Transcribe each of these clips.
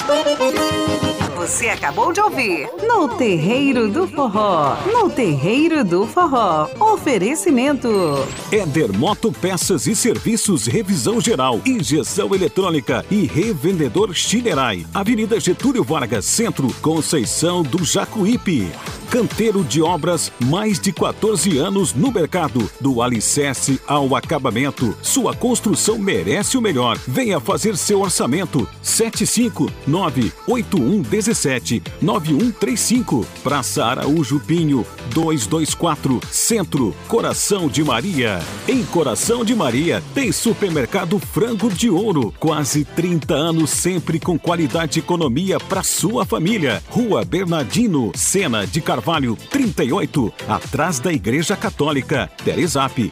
Você acabou de ouvir No Terreiro do Forró. No Terreiro do Forró. Oferecimento Éder Moto Peças e Serviços, revisão geral, injeção eletrônica e revendedor Chinerai. Avenida Getúlio Vargas, Centro, Conceição do Jacuípe. Canteiro de Obras, mais de 14 anos no mercado. Do alicerce ao acabamento, sua construção merece o melhor. Venha fazer seu orçamento. 759-8117-9135. Praça Araújo Pinho, 224, Centro, Coração de Maria. Em Coração de Maria, tem Supermercado Frango de Ouro. Quase 30 anos, sempre com qualidade e economia para sua família. Rua Bernardino Sena de Carvalho, 38, atrás da Igreja Católica. Telezap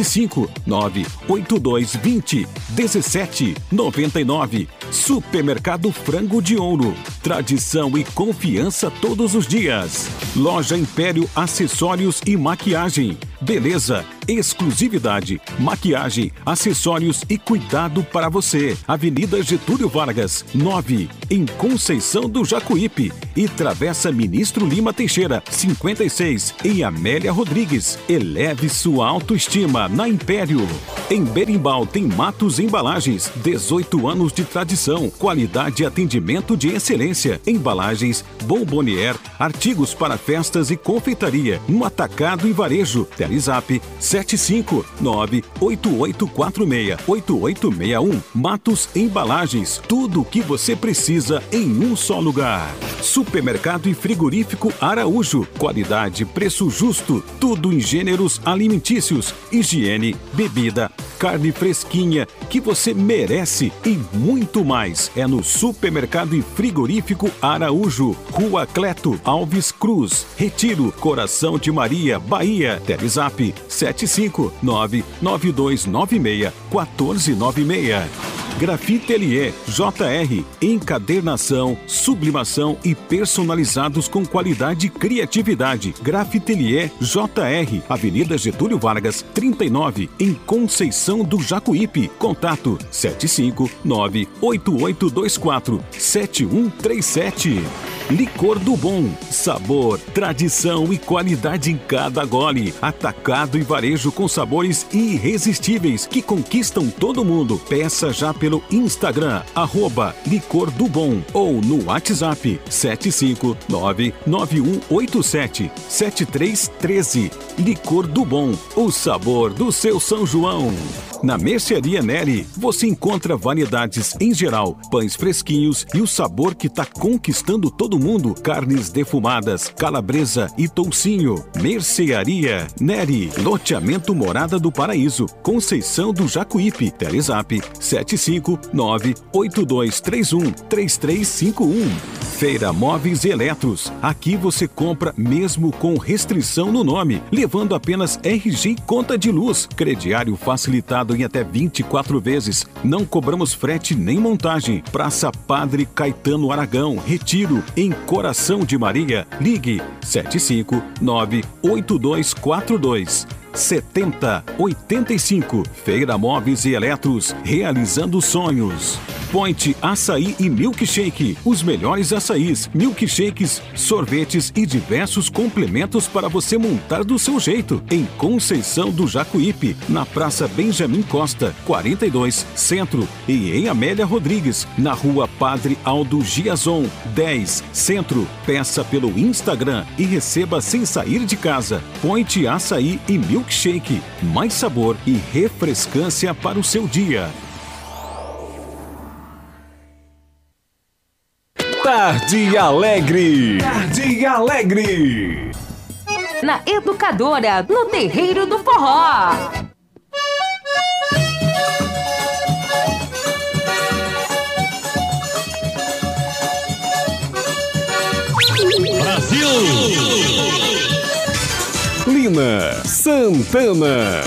759-8220-1799. Supermercado Frango de Ouro. Tradição e confiança todos os dias. Loja Império Acessórios e Maquiagem. Beleza, exclusividade, maquiagem, acessórios e cuidado para você. Avenida Getúlio Vargas, 9, em Conceição do Jacuípe. E Travessa Ministro Lima Teixeira, 56, em Amélia Rodrigues. Eleve sua autoestima na Império. Em Berimbau tem Matos Embalagens, 18 anos de tradição, qualidade e atendimento de excelência. Embalagens, bombonier, artigos para festas e confeitaria, no atacado e varejo. Telezap 759-8846-8861. Matos Embalagens, tudo o que você precisa em um só lugar. Supermercado e Frigorífico Araújo, qualidade, preço justo, tudo em gêneros alimentícios, higiene, bebida, carne fresquinha que você merece e muito mais. É no Supermercado e Frigorífico Araújo, Rua Cleto Alves Cruz, Retiro, Coração de Maria, Bahia. Telezap 759-9296-1496. Grafite Atelier JR, encadernação, sublimação e personalizados com qualidade e criatividade. Grafite Atelier JR, Avenida Getúlio Vargas, 39, em Conceição do Jacuípe. Contato 759-8824-7137. Licor do Bom, sabor, tradição e qualidade em cada gole. Atacado e varejo com sabores irresistíveis que conquistam todo mundo. Peça já pelo Instagram, @Licor do Bom, ou no WhatsApp 759-9187-7313. Licor do Bom, o sabor do seu São João. Na Mercearia Neri, você encontra variedades em geral, pães fresquinhos e o sabor que está conquistando todo mundo. Carnes defumadas, calabresa e toucinho. Mercearia Neri, loteamento Morada do Paraíso, Conceição do Jacuípe. Telezap 759-8231-3351. Feira Móveis e Eletros. Aqui você compra mesmo com restrição no nome, levando apenas RG e conta de luz. Crediário facilitado em até 24 vezes. Não cobramos frete nem montagem. Praça Padre Caetano Aragão, Retiro, em Coração de Maria. Ligue 759-8242-7085. Feira Móveis e Eletros, realizando sonhos. Point Açaí e Milkshake. Os melhores açaís, milkshakes, sorvetes e diversos complementos para você montar do seu jeito. Em Conceição do Jacuípe, na Praça Benjamin Costa, 42, Centro. E em Amélia Rodrigues, na Rua Padre Aldo Giazon, 10, Centro. Peça pelo Instagram e receba sem sair de casa. Point Açaí e Milkshake. Mais sabor e refrescância para o seu dia. Tarde Alegre. Tarde Alegre. Na Educadora, no Terreiro do Forró. Brasil. Lina Santana.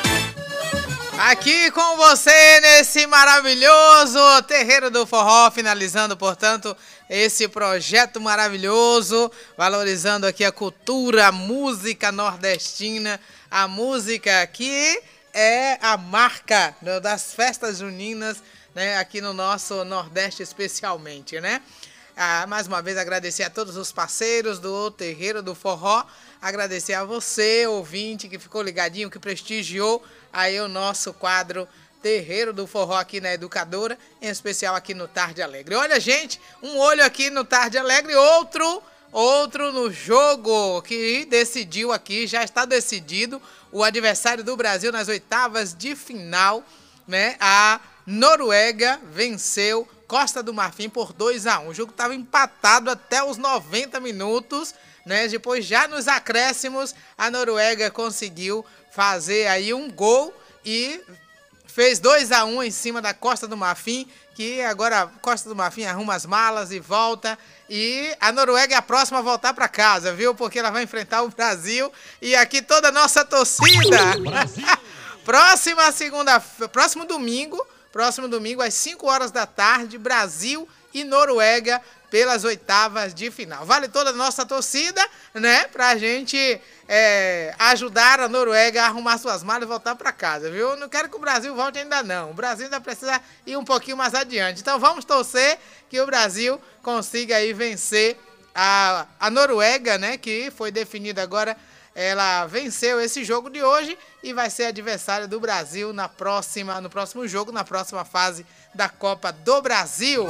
Aqui com você nesse maravilhoso Terreiro do Forró, finalizando, portanto, esse projeto maravilhoso, valorizando aqui a cultura, a música nordestina, a música que é a marca das festas juninas né, aqui no nosso Nordeste especialmente, né? Mais uma vez agradecer a todos os parceiros do Terreiro do Forró, agradecer a você, ouvinte, que ficou ligadinho, que prestigiou aí o nosso quadro Terreiro do Forró aqui na Educadora, em especial aqui no Tarde Alegre. Olha, gente, um olho aqui no Tarde Alegre, outro no jogo que decidiu aqui, já está decidido, o adversário do Brasil nas oitavas de final, né? A Noruega venceu Costa do Marfim por 2-1. O jogo estava empatado até os 90 minutos, né? Depois, já nos acréscimos, a Noruega conseguiu fazer aí um gol e fez 2-1 em cima da Costa do Marfim, que agora a Costa do Marfim arruma as malas e volta. E a Noruega é a próxima a voltar para casa, viu? Porque ela vai enfrentar o Brasil. E aqui toda a nossa torcida. Próximo domingo, às 5 horas da tarde, Brasil e Noruega pelas oitavas de final. Vale toda a nossa torcida, né? Pra gente ajudar a Noruega a arrumar suas malas e voltar para casa, viu? Não quero que o Brasil volte ainda não. O Brasil ainda precisa ir um pouquinho mais adiante. Então vamos torcer que o Brasil consiga aí vencer a Noruega, né? Que foi definida agora. Ela venceu esse jogo de hoje e vai ser adversária do Brasil no próximo jogo, na próxima fase da Copa do Brasil.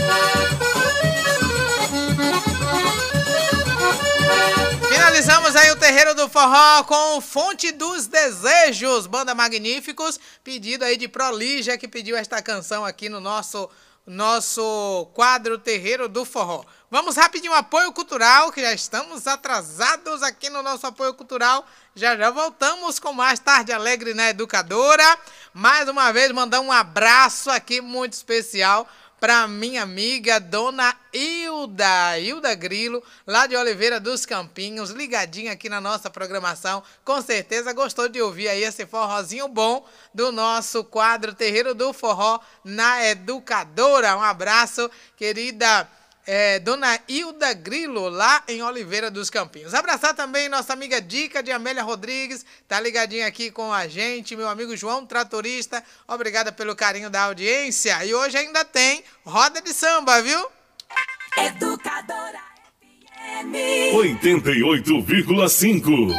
Finalizamos aí o Terreiro do Forró com Fonte dos Desejos, banda Magníficos, pedido aí de Prolígia, que pediu esta canção aqui no nosso quadro Terreiro do Forró. Vamos rapidinho, apoio cultural, que já estamos atrasados aqui no nosso apoio cultural. Já voltamos com mais Tarde Alegre na Educadora. Mais uma vez, mandar um abraço aqui muito especial para minha amiga Dona Hilda Grilo, lá de Oliveira dos Campinhos, ligadinha aqui na nossa programação. Com certeza gostou de ouvir aí esse forrozinho bom do nosso quadro Terreiro do Forró na Educadora. Um abraço, querida Dona Hilda Grilo, lá em Oliveira dos Campinhos. Abraçar também nossa amiga Dica de Amélia Rodrigues, tá ligadinha aqui com a gente, meu amigo João Tratorista, obrigada pelo carinho da audiência. E hoje ainda tem roda de samba, viu? Educadora FM 88,5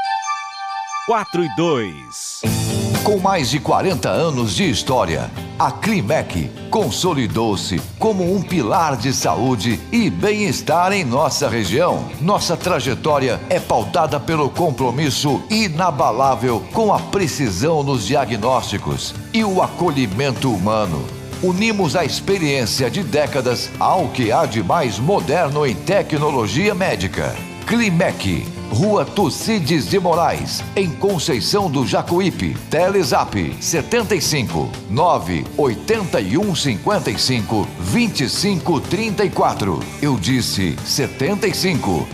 4-2. Com mais de 40 anos de história, a Climec consolidou-se como um pilar de saúde e bem-estar em nossa região. Nossa trajetória é pautada pelo compromisso inabalável com a precisão nos diagnósticos e o acolhimento humano. Unimos a experiência de décadas ao que há de mais moderno em tecnologia médica. Climec, Rua Tucídides de Moraes, em Conceição do Jacuípe. Telezap 75 981 55 25 34. Eu disse 75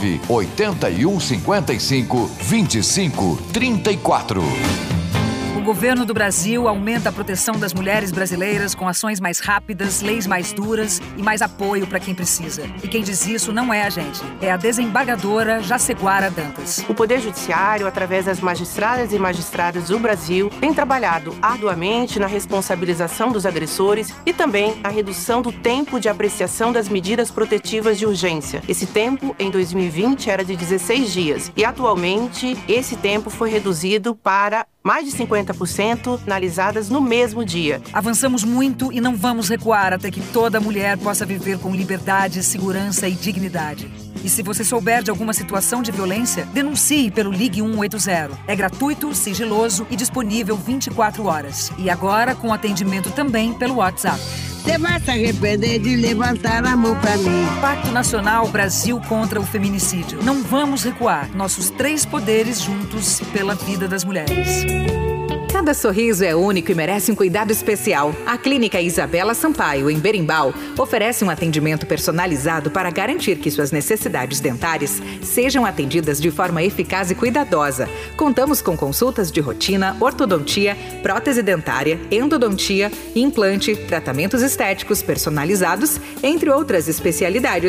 981 55 25 34. O governo do Brasil aumenta a proteção das mulheres brasileiras com ações mais rápidas, leis mais duras e mais apoio para quem precisa. E quem diz isso não é a gente, é a desembargadora Jaceguara Dantas. O Poder Judiciário, através das magistradas e magistrados do Brasil, tem trabalhado arduamente na responsabilização dos agressores e também na redução do tempo de apreciação das medidas protetivas de urgência. Esse tempo, em 2020, era de 16 dias e, atualmente, esse tempo foi reduzido para mais de 50% analisadas no mesmo dia. Avançamos muito e não vamos recuar até que toda mulher possa viver com liberdade, segurança e dignidade. E se você souber de alguma situação de violência, denuncie pelo Ligue 180. É gratuito, sigiloso e disponível 24 horas. E agora com atendimento também pelo WhatsApp. Você vai se arrepender de levantar a mão pra mim. Pacto Nacional Brasil contra o Feminicídio. Não vamos recuar. Nossos 3 poderes juntos pela vida das mulheres. Cada sorriso é único e merece um cuidado especial. A Clínica Isabela Sampaio, em Berimbau, oferece um atendimento personalizado para garantir que suas necessidades dentárias sejam atendidas de forma eficaz e cuidadosa. Contamos com consultas de rotina, ortodontia, prótese dentária, endodontia, implante, tratamentos estéticos personalizados, entre outras especialidades.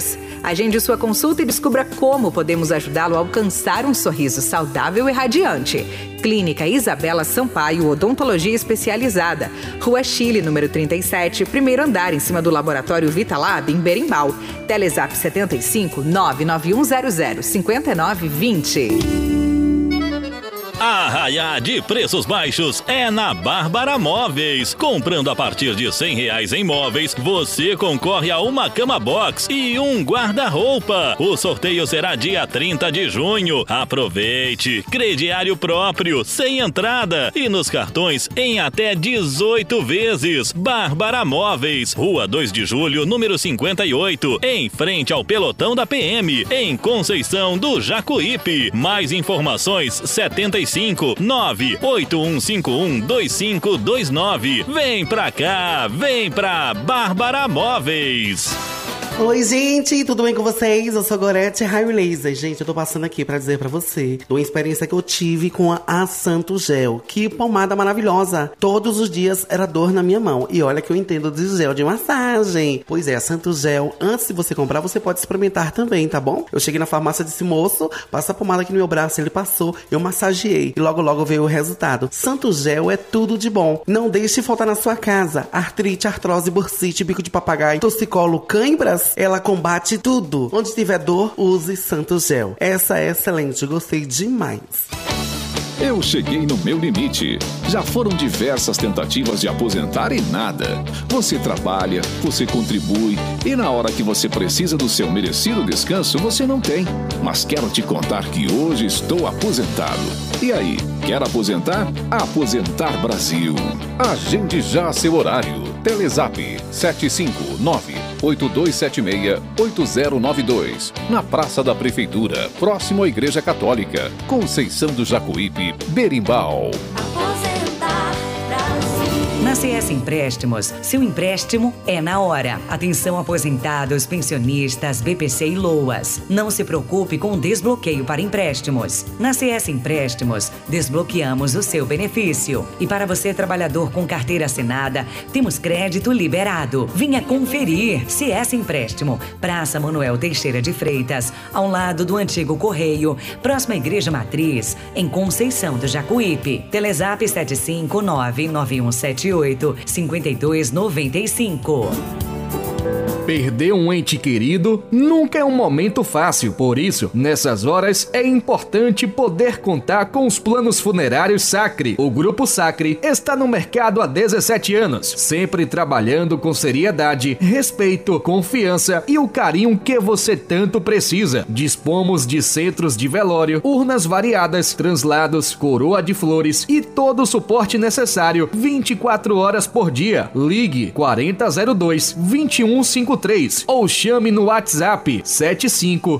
Agende sua consulta e descubra como podemos ajudá-lo a alcançar um sorriso saudável e radiante. Clínica Isabela Sampaio, Odontologia Especializada. Rua Chile, número 37, primeiro andar, em cima do Laboratório Vitalab, em Berimbau. Telezap 75 99100 5920. Arraiá de preços baixos é na Bárbara Móveis. Comprando a partir de R$100 em móveis, você concorre a uma cama box e um guarda-roupa. O sorteio será dia 30 de junho. Aproveite! Crediário próprio, sem entrada e nos cartões em até 18 vezes. Bárbara Móveis, Rua 2 de Julho, número 58, em frente ao pelotão da PM, em Conceição do Jacuípe. Mais informações 75 981512529. Vem pra cá, vem pra Bárbara Móveis. Oi, gente, tudo bem com vocês? Eu sou Gorete Raio Laser. Gente, eu tô passando aqui pra dizer pra você de uma experiência que eu tive com a Santo Gel. Que pomada maravilhosa! Todos os dias era dor na minha mão. E olha que eu entendo de gel de massagem. Pois é, a Santo Gel, antes de você comprar, você pode experimentar também, tá bom? Eu cheguei na farmácia e disse, moço, passa a pomada aqui no meu braço. Ele passou, eu massageei e logo veio o resultado. Santo Gel é tudo de bom. Não deixe faltar na sua casa. Artrite, artrose, bursite, bico de papagaio, torcicolo, cãibras. Ela combate tudo. Onde tiver dor, use Santo Gel. Essa é excelente, gostei demais. Eu cheguei no meu limite. Já foram diversas tentativas de aposentar e nada. Você trabalha, você contribui e na hora que você precisa do seu merecido descanso, você não tem. Mas quero te contar que hoje estou aposentado. E aí, quer aposentar? Aposentar Brasil. Agende já seu horário. Telezap 759-8276-8092. Na Praça da Prefeitura, próximo à Igreja Católica. Conceição do Jacuípe, Berimbau. Na CS Empréstimos, seu empréstimo é na hora. Atenção aposentados, pensionistas, BPC e LOAS. Não se preocupe com o desbloqueio para empréstimos. Na CS Empréstimos, desbloqueamos o seu benefício. E para você, trabalhador com carteira assinada, temos crédito liberado. Venha conferir. CS Empréstimo, Praça Manuel Teixeira de Freitas, ao lado do antigo Correio, próxima à Igreja Matriz, em Conceição do Jacuípe. Telezap 759-9178-5295. Perder um ente querido nunca é um momento fácil, por isso, nessas horas é importante poder contar com os planos funerários Sacre. O Grupo Sacre está no mercado há 17 anos, sempre trabalhando com seriedade, respeito, confiança e o carinho que você tanto precisa. Dispomos de centros de velório, urnas variadas, translados, coroa de flores e todo o suporte necessário 24 horas por dia. Ligue 4002-2153 ou chame no WhatsApp 75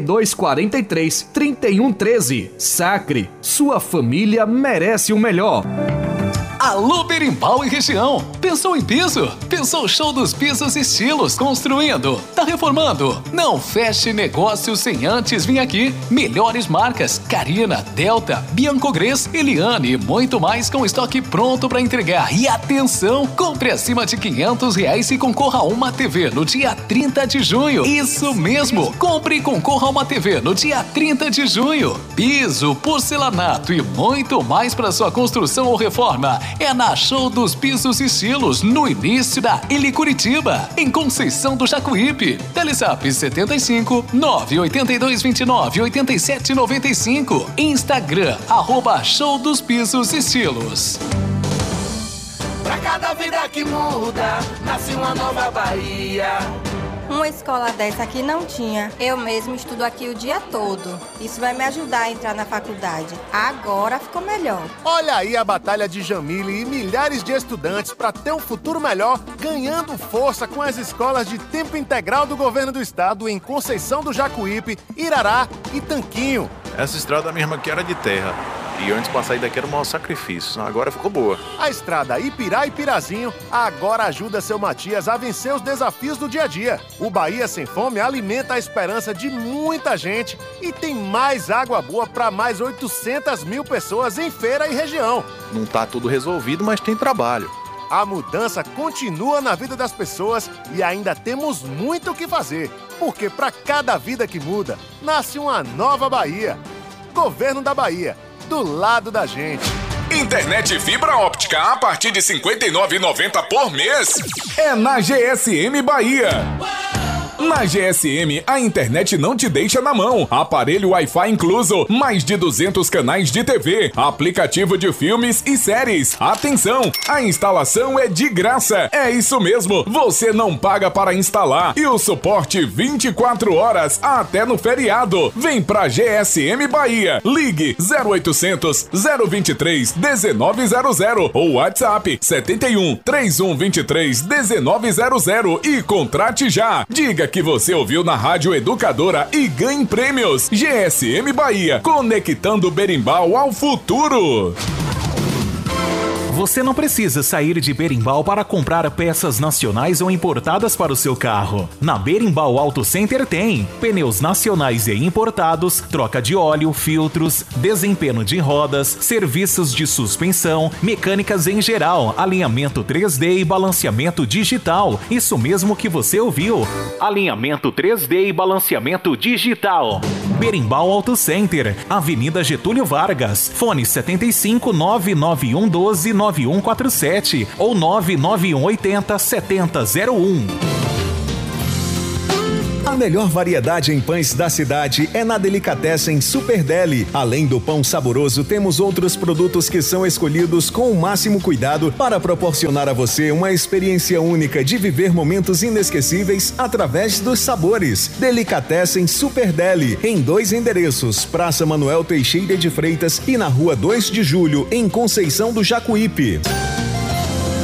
3243 3113. Sacre, sua família merece o melhor. Alô Berimbau e região, pensou em piso? Pensou Show dos Pisos Estilos, construindo, tá reformando? Não feche negócio sem antes vir aqui. Melhores marcas, Carina, Delta, Biancogres, Eliane e muito mais com estoque pronto para entregar. E atenção, compre acima de R$500 e concorra a uma TV no dia 30 de junho. Isso mesmo, compre e concorra a uma TV no dia 30 de junho. Piso, porcelanato e muito mais para sua construção ou reforma. É na Show dos Pisos Estilos, no início da Eli Curitiba, em Conceição do Jacuípe. Telezap 75 98229 8795. Instagram, @Show dos Pisos Estilos. Pra cada vida que muda, nasce uma nova Bahia. Uma escola dessa aqui não tinha. Eu mesmo estudo aqui o dia todo. Isso vai me ajudar a entrar na faculdade. Agora ficou melhor. Olha aí a batalha de Jamile e milhares de estudantes para ter um futuro melhor, ganhando força com as escolas de tempo integral do governo do estado em Conceição do Jacuípe, Irará e Tanquinho. Essa estrada mesmo aqui era de terra. E antes pra sair daqui era um maior sacrifício. Agora ficou boa. A estrada Ipirá e Pirazinho agora ajuda seu Matias a vencer os desafios do dia a dia. O Bahia Sem Fome alimenta a esperança de muita gente e tem mais água boa para mais 800 mil pessoas em Feira e região. Não tá tudo resolvido, mas tem trabalho. A mudança continua na vida das pessoas e ainda temos muito o que fazer, porque para cada vida que muda, nasce uma nova Bahia. Governo da Bahia, do lado da gente. Internet fibra óptica a partir de R$ 59,90 por mês. É na GSM Bahia. Na GSM, a internet não te deixa na mão. Aparelho Wi-Fi incluso, mais de 200 canais de TV, aplicativo de filmes e séries. Atenção, a instalação é de graça. É isso mesmo, você não paga para instalar. E o suporte 24 horas até no feriado. Vem pra GSM Bahia. Ligue 0800 023 1900 ou WhatsApp 71 3123 1900 e contrate já. Diga que você ouviu na Rádio Educadora e ganhe prêmios. GSM Bahia, conectando Berimbau ao futuro. Você não precisa sair de Berimbau para comprar peças nacionais ou importadas para o seu carro. Na Berimbau Auto Center tem pneus nacionais e importados, troca de óleo, filtros, desempenho de rodas, serviços de suspensão, mecânicas em geral, alinhamento 3D e balanceamento digital. Isso mesmo que você ouviu. Alinhamento 3D e balanceamento digital. Berimbau Auto Center, Avenida Getúlio Vargas, fone 75 99112 9147 ou 99180 7001. A melhor variedade em pães da cidade é na Delicatessen Super Deli. Além do pão saboroso, temos outros produtos que são escolhidos com o máximo cuidado para proporcionar a você uma experiência única de viver momentos inesquecíveis através dos sabores. Delicatessen Super Deli, em 2 endereços, Praça Manuel Teixeira de Freitas e na Rua 2 de Julho, em Conceição do Jacuípe.